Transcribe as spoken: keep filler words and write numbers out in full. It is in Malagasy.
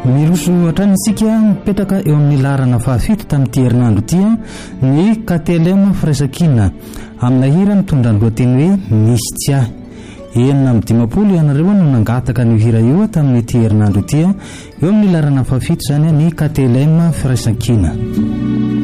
Miroso hatrany isika mipetraka eo amin'ny larana fahafito tamin'ity herinandro ity ny K T L M Firaisan-kina amina hira mitondra ny lohateny hoe nisy tsy ahy. Enina amby dimampolo ianareo no nangataka ny hira io tamin'ity herinandro ity eo amin'ny larana fahafito zany ny K T L M Firaisan-kina.